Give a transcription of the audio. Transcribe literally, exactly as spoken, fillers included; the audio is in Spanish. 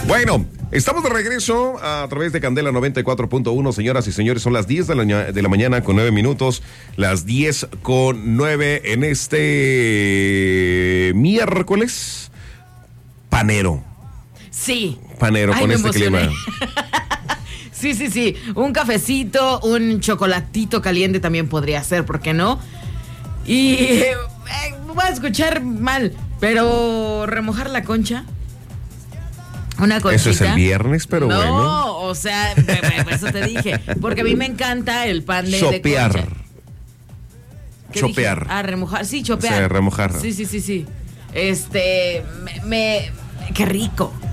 Bueno, estamos de regreso a través de Candela noventa y cuatro punto uno, señoras y señores, son las diez de la, de la mañana con nueve minutos, las diez con nueve en este miércoles panero. Sí. Panero. Ay, con este emocioné. Clima. Sí, sí, sí, un cafecito, un chocolatito caliente también podría ser, ¿por qué no? Y eh, voy a escuchar mal, pero remojar la concha. Una conchita. Eso es el viernes, pero no, bueno. No, o sea, por eso te dije. Porque a mí me encanta el pan de, chopear. de concha. Chopear. Dije? Ah, remojar. Sí, chopear. O sea, remojar. Sí, sí, sí, sí. Este, me, me qué rico.